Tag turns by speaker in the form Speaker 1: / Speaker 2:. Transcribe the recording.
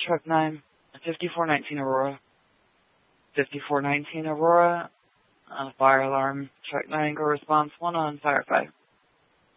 Speaker 1: Truck 9, 5419 Aurora. 5419 Aurora, fire alarm. Truck 9, go response 1 on fire 5.